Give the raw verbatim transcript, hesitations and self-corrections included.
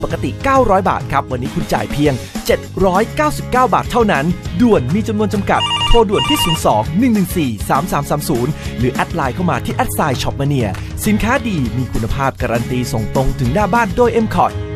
ปกติเก้าร้อยบาทครับวันนี้คุณจ่ายเพียงเจ็ดร้อยเก้าสิบเก้าบาทเท่านั้นด่วนมีจำนวนจำกัดโทรด่วนที่ศูนย์ สอง หนึ่ง หนึ่ง สี่ สาม สาม สาม ศูนย์หรือแอดไลน์เข้ามาที่แอดไซน์ช็อปมาเนียสินค้าดีมีคุณภาพการันตีส่งตรงถึงหน้าบ้านโดย เอ็ม คอร์ ที